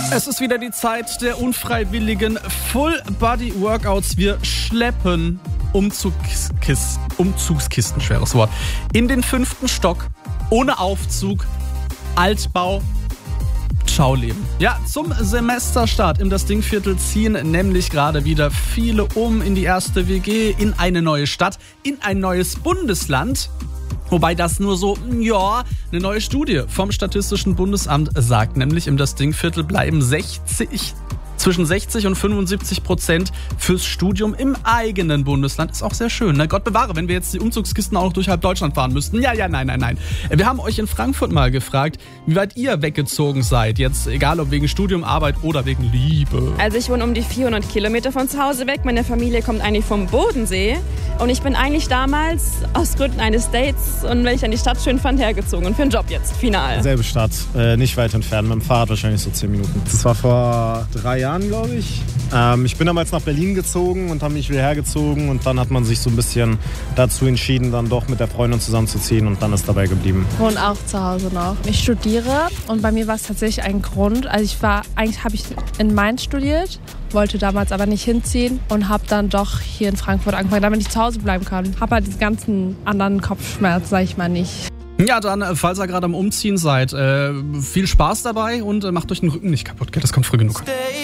Es ist wieder die Zeit der unfreiwilligen Full-Body-Workouts. Wir schleppen Umzugskisten, schweres Wort, in den 5. Stock, ohne Aufzug, Altbau. Ciao Leben. Ja, zum Semesterstart im Das Dingviertel ziehen nämlich gerade wieder viele um in die erste WG, in eine neue Stadt, in ein neues Bundesland. Wobei das nur so, ja, eine neue Studie vom Statistischen Bundesamt sagt, nämlich im Das Dingviertel bleiben zwischen 60 und 75% fürs Studium im eigenen Bundesland. Ist auch sehr schön. Na Gott bewahre, wenn wir jetzt die Umzugskisten auch noch durch halb Deutschland fahren müssten. Nein. Wir haben euch in Frankfurt mal gefragt, wie weit ihr weggezogen seid. Jetzt egal ob wegen Studium, Arbeit oder wegen Liebe. Also ich wohne um die 400 Kilometer von zu Hause weg. Meine Familie kommt eigentlich vom Bodensee. Und ich bin eigentlich damals aus Gründen eines Dates und weil ich dann die Stadt schön fand, hergezogen. Und für einen Job jetzt, final. Selbe Stadt, nicht weit entfernt, mit dem Fahrrad wahrscheinlich so 10 Minuten. Das war vor 3 Jahren, glaube ich. Ich bin damals nach Berlin gezogen und habe mich wieder hergezogen. Und dann hat man sich so ein bisschen dazu entschieden, dann doch mit der Freundin zusammenzuziehen. Und dann ist dabei geblieben. Ich wohne auch zu Hause noch. Ich studiere und bei mir war es tatsächlich ein Grund. Also eigentlich habe ich in Mainz studiert, wollte damals aber nicht hinziehen und habe dann doch hier in Frankfurt angefangen, damit ich zu Hause bleiben kann. Habe halt diesen ganzen anderen Kopfschmerz, sag ich mal, nicht. Ja, dann, falls ihr gerade am Umziehen seid, viel Spaß dabei und macht euch den Rücken nicht kaputt, gell? Das kommt früh genug.